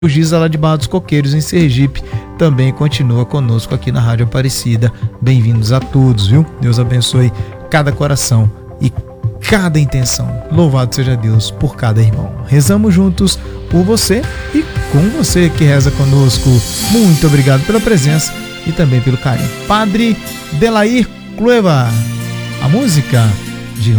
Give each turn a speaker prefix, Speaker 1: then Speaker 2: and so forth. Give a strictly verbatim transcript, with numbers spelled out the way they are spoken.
Speaker 1: O Giza lá de Barra dos Coqueiros, em Sergipe, também continua conosco aqui na Rádio Aparecida. Bem-vindos a todos, viu? Deus abençoe cada coração e cada intenção. Louvado seja Deus por cada irmão. Rezamos juntos por você e com você que reza conosco. Muito obrigado pela presença e também pelo carinho. Padre Delair Clueva, a música